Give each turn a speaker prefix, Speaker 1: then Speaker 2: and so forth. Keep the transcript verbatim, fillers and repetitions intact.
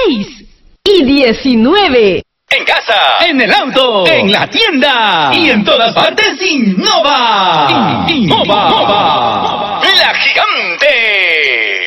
Speaker 1: dieciséis y diecinueve.
Speaker 2: En casa, en el auto, en la tienda y en todas partes, innova. Innova.